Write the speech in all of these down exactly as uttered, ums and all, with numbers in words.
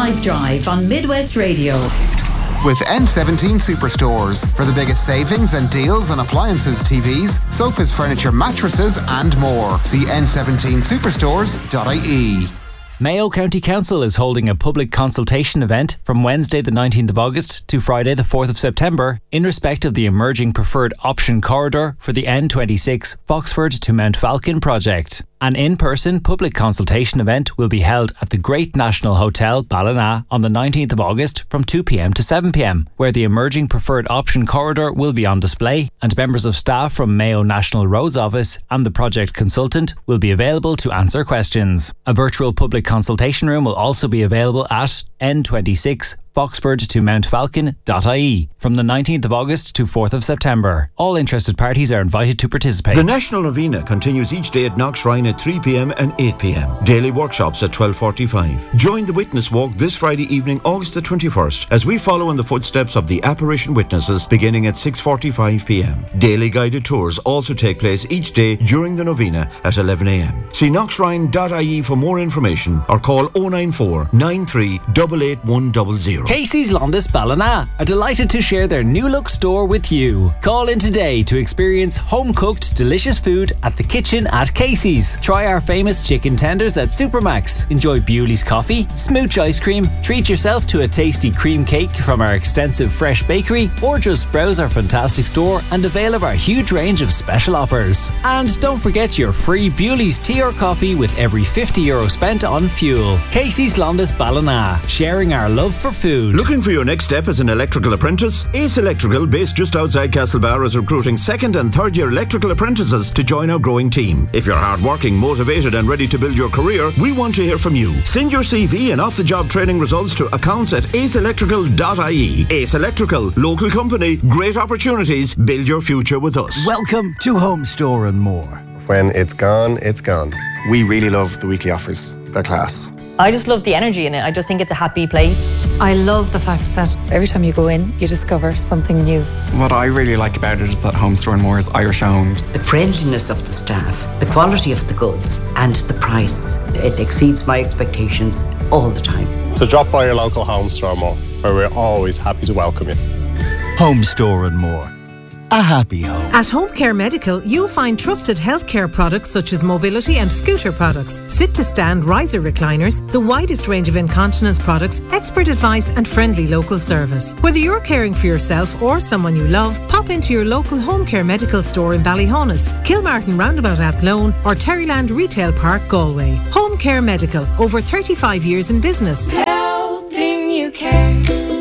Live Drive on Midwest Radio. With N seventeen Superstores for the biggest savings and deals on appliances, T Vs, sofas, furniture, mattresses and more. See N seventeen superstores dot I E. Mayo County Council is holding a public consultation event from Wednesday the nineteenth of August to Friday the fourth of September in respect of the emerging preferred option corridor for the N twenty-six Foxford to Mount Falcon project. An in-person public consultation event will be held at the Great National Hotel, Ballina, on the nineteenth of August from two p.m. to seven p.m, where the emerging preferred option corridor will be on display and members of staff from Mayo National Roads Office and the project consultant will be available to answer questions. A virtual public consultation room will also be available at N twenty-six Foxford to Mount Falcon dot I E from the nineteenth of August to fourth of September. All interested parties are invited to participate. The National Novena continues each day at Knox Shrine at three p.m. and eight p.m. Daily workshops at twelve forty-five. Join the Witness Walk this Friday evening, August the twenty-first, as we follow in the footsteps of the apparition witnesses beginning at six forty-five p.m. Daily guided tours also take place each day during the Novena at eleven a.m. See knox shrine dot I E for more information or call oh nine four, nine three eight eight one zero zero. Casey's Londis Ballina are delighted to share their new look store with you. Call in today to experience home-cooked delicious food at the kitchen at Casey's. Try our famous chicken tenders at Supermax. Enjoy Bewley's coffee, smooch ice cream, treat yourself to a tasty cream cake from our extensive fresh bakery, or just browse our fantastic store and avail of our huge range of special offers. And don't forget your free Bewley's tea or coffee with every fifty euro spent on fuel. Casey's Londis Ballina, sharing our love for food. Looking for your next step as an electrical apprentice? Ace Electrical, based just outside Castlebar, is recruiting second and third year electrical apprentices to join our growing team. If you're hardworking, motivated and ready to build your career, we want to hear from you. Send your C V and off-the-job training results to accounts at ace electrical dot I E. Ace Electrical, local company, great opportunities, build your future with us. Welcome to Home Store and More. When it's gone, it's gone. We really love the weekly offers. They're class. I just love the energy in it. I just think it's a happy place. I love the fact that every time you go in, you discover something new. What I really like about it is that Home Store and More is Irish owned. The friendliness of the staff, the quality of the goods, and the price. It exceeds my expectations all the time. So drop by your local Home Store and More, where we're always happy to welcome you. Home Store and More. A happy home. At Home Care Medical, you'll find trusted healthcare products such as mobility and scooter products, sit-to-stand riser recliners, the widest range of incontinence products, expert advice and friendly local service. Whether you're caring for yourself or someone you love, pop into your local Home Care Medical store in Ballyhonus, Kilmartin Roundabout Athlone or Terryland Retail Park, Galway. Home Care Medical, over thirty-five years in business. Helping you care.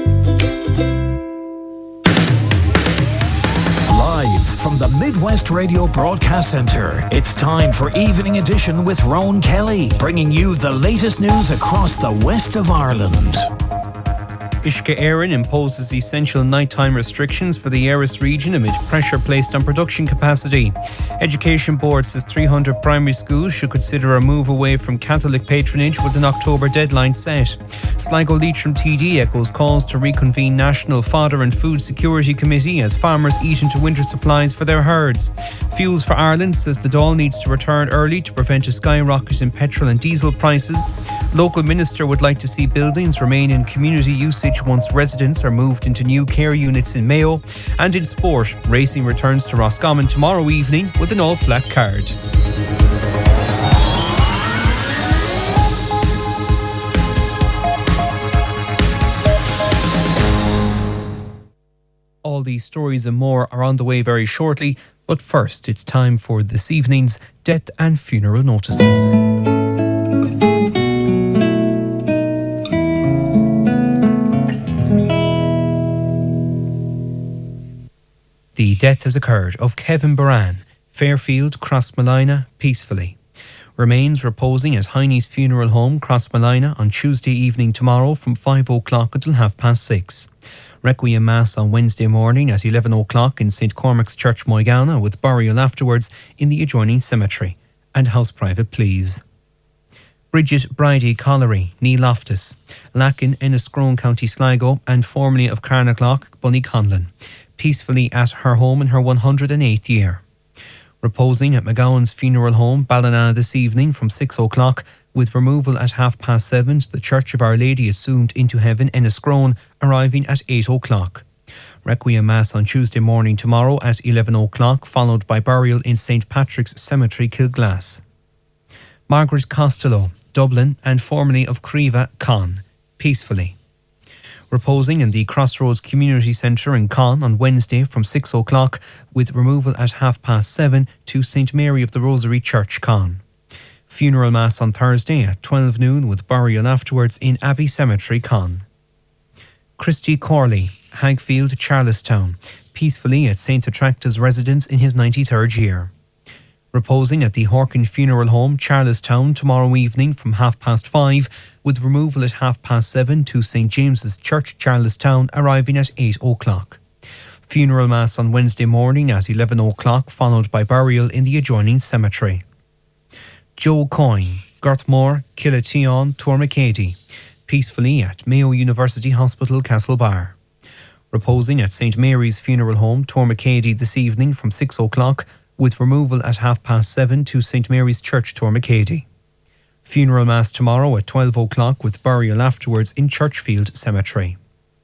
From the Midwest Radio Broadcast Centre, it's time for Evening Edition with Rowan Kelly, bringing you the latest news across the west of Ireland. Uisce Éireann imposes essential nighttime restrictions for the Éireann region amid pressure placed on production capacity. Education Board says three hundred primary schools should consider a move away from Catholic patronage with an October deadline set. Sligo Leitrim T D echoes calls to reconvene National Fodder and Food Security Committee as farmers eat into winter supplies for their herds. Fuels for Ireland says the Dáil needs to return early to prevent a skyrocket in petrol and diesel prices. Local Minister would like to see buildings remain in community usage once residents are moved into new care units in Mayo. And in sport, racing returns to Roscommon tomorrow evening with an all-flat card. All these stories and more are on the way very shortly, but first it's time for this evening's death and funeral notices. The death has occurred of Kevin Baran, Fairfield, Crossmolina, peacefully. Remains reposing at Heine's Funeral Home, Crossmolina, on Tuesday evening tomorrow from five o'clock until half past six. Requiem Mass on Wednesday morning at eleven o'clock in Saint Cormac's Church, Moygalna, with burial afterwards in the adjoining cemetery. And house private please. Bridget Bridie Collery, Neil Loftus, Lacken, Enniscrone, County Sligo, and formerly of Carnaclough, Bunny Conlon, peacefully at her home in her one hundred and eighth year. Reposing at McGowan's Funeral Home, Ballina, this evening from six o'clock, with removal at half past seven to the Church of Our Lady Assumed into Heaven, Enniscrone, arriving at eight o'clock. Requiem Mass on Tuesday morning tomorrow at eleven o'clock, followed by burial in Saint Patrick's Cemetery, Kilglass. Margaret Costello, Dublin, and formerly of Creva, Con, peacefully. Reposing in the Crossroads Community Centre in Con on Wednesday from six o'clock, with removal at half past seven to Saint Mary of the Rosary Church, Con. Funeral Mass on Thursday at twelve noon, with burial afterwards in Abbey Cemetery, Con. Christy Corley, Hagfield, Charlestown, peacefully at Saint Attracta's residence in his ninety-third year. Reposing at the Horkin Funeral Home, Charlestown, tomorrow evening from half past five, with removal at half past seven to Saint James's Church, Charlestown, arriving at eight o'clock. Funeral Mass on Wednesday morning at eleven o'clock, followed by burial in the adjoining cemetery. Joe Coyne, Gartmore, Killatyon, Tourmacady, peacefully at Mayo University Hospital, Castlebar. Reposing at Saint Mary's Funeral Home, Tourmacady, this evening from six o'clock, with removal at half past seven to Saint Mary's Church, Tourmacady. Funeral Mass tomorrow at twelve o'clock, with burial afterwards in Churchfield Cemetery.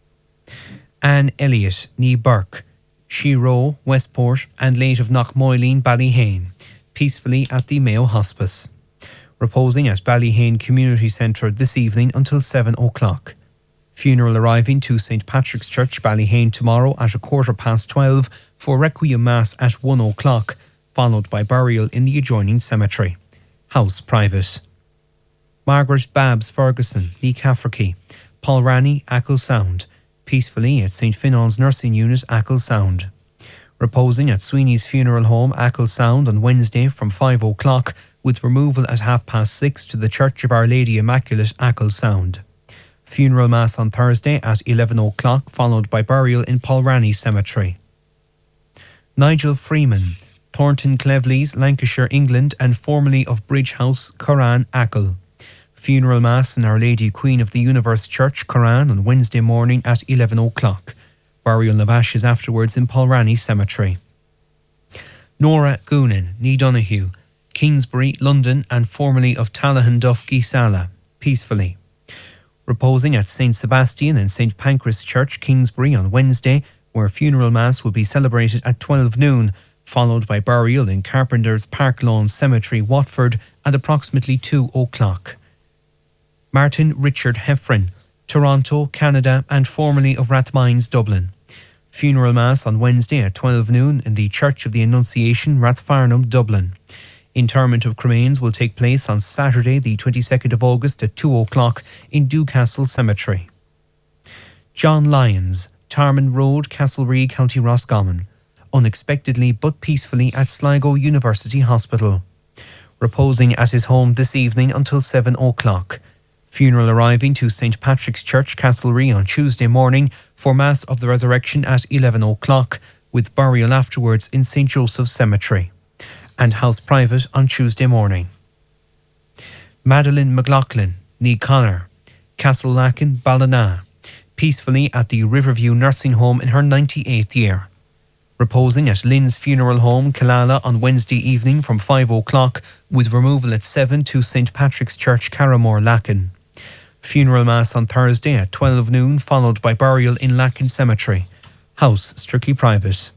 Anne Elliott, Ní Burke, Shiro, Westport, and late of Knockmoyleen, Ballyhane, peacefully at the Mayo Hospice. Reposing at Ballyhane Community Centre this evening until seven o'clock. Funeral arriving to Saint Patrick's Church, Ballyhane, tomorrow at a quarter past twelve for Requiem Mass at one o'clock, followed by burial in the adjoining cemetery. House private. Margaret Babs Ferguson, Ní Cafferkey, Paul Ranney, Achill Sound, peacefully at Saint Final's Nursing Unit, Achill Sound. Reposing at Sweeney's Funeral Home, Achill Sound, on Wednesday from five o'clock, with removal at half past six to the Church of Our Lady Immaculate, Achill Sound. Funeral Mass on Thursday at eleven o'clock, followed by burial in Paulranney Cemetery. Nigel Freeman, Thornton Cleveleys, Lancashire, England, and formerly of Bridge House, Curran, Achill. Funeral Mass in Our Lady Queen of the Universe Church, Curran, on Wednesday morning at eleven o'clock. Burial of ashes afterwards in Paulranney Cemetery. Nora Goonan, Ní Donoghue, Kingsbury, London, and formerly of Tallahan Duff, Gisala, peacefully. Reposing at Saint Sebastian and Saint Pancras Church, Kingsbury, on Wednesday, where funeral mass will be celebrated at twelve noon, followed by burial in Carpenter's Park Lawn Cemetery, Watford, at approximately two o'clock. Martin Richard Heffron, Toronto, Canada, and formerly of Rathmines, Dublin. Funeral Mass on Wednesday at twelve noon in the Church of the Annunciation, Rathfarnham, Dublin. Interment of cremains will take place on Saturday, the twenty-second of August at two o'clock in Dewcastle Cemetery. John Lyons, Tarman Road, Castlereagh, County Roscommon. Unexpectedly but peacefully at Sligo University Hospital. Reposing at his home this evening until seven o'clock. Funeral arriving to Saint Patrick's Church, Castlereagh, on Tuesday morning for Mass of the Resurrection at eleven o'clock, with burial afterwards in Saint Joseph's Cemetery. And house private on Tuesday morning. Madeline McLaughlin, Ní Connor, Castlelakin, Ballina, peacefully at the Riverview Nursing Home in her ninety-eighth year. Reposing at Lynn's Funeral Home, Killala, on Wednesday evening from five o'clock, with removal at seven to Saint Patrick's Church, Carramore, Lacken. Funeral Mass on Thursday at twelve noon, followed by burial in Lacken Cemetery. House strictly private.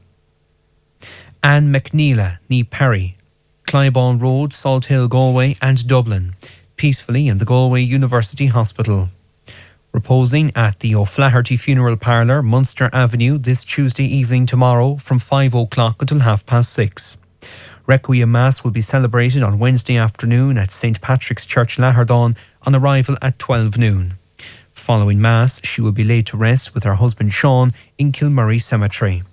Anne McNeila, Ní Perry, Clybourne Road, Salt Hill, Galway, and Dublin, peacefully in the Galway University Hospital. Reposing at the O'Flaherty Funeral Parlour, Munster Avenue, this Tuesday evening tomorrow from five o'clock until half past six. Requiem Mass will be celebrated on Wednesday afternoon at Saint Patrick's Church, Laherdon, on arrival at twelve noon. Following Mass, she will be laid to rest with her husband Sean in Kilmurray Cemetery.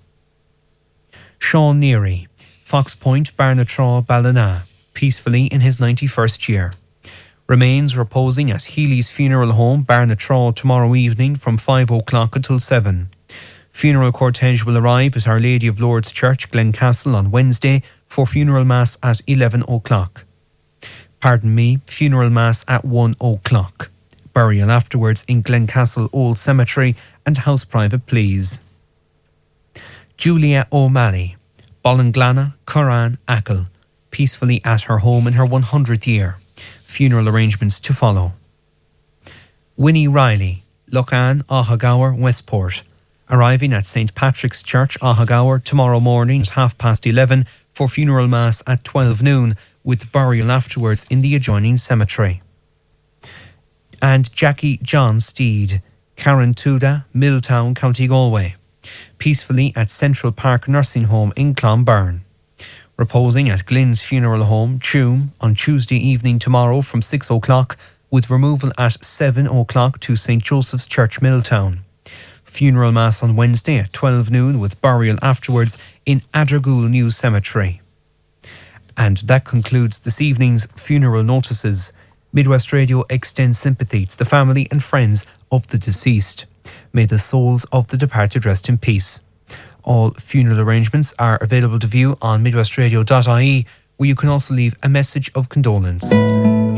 Sean Neary, Fox Point, Barnatraw, Ballina, peacefully in his ninety-first year. Remains reposing at Healy's Funeral Home, Barnatraw, tomorrow evening from five o'clock until seven. Funeral cortege will arrive at Our Lady of Lourdes Church, Glencastle, on Wednesday for funeral mass at eleven o'clock. Pardon me, funeral mass at one o'clock. Burial afterwards in Glencastle Old Cemetery and house private, please. Julia O'Malley, Ballinglana Curran Ackle, peacefully at her home in her one hundredth year. Funeral arrangements to follow. Winnie Riley, Loughan, Ahagower, Westport, arriving at Saint Patrick's Church, Ahagower, tomorrow morning at half past eleven for funeral mass at twelve noon, with burial afterwards in the adjoining cemetery. And Jackie John Steed, Carrantuda, Milltown, County Galway, peacefully at Central Park Nursing Home in Clonberne. Reposing at Glynn's Funeral Home, Tuam, on Tuesday evening tomorrow from six o'clock, with removal at seven o'clock to Saint Joseph's Church, Milltown. Funeral mass on Wednesday at twelve noon, with burial afterwards in Addergool New Cemetery. And that concludes this evening's funeral notices. Midwest Radio extends sympathy to the family and friends of the deceased. May the souls of the departed rest in peace. All funeral arrangements are available to view on midwestradio dot I E, where you can also leave a message of condolence.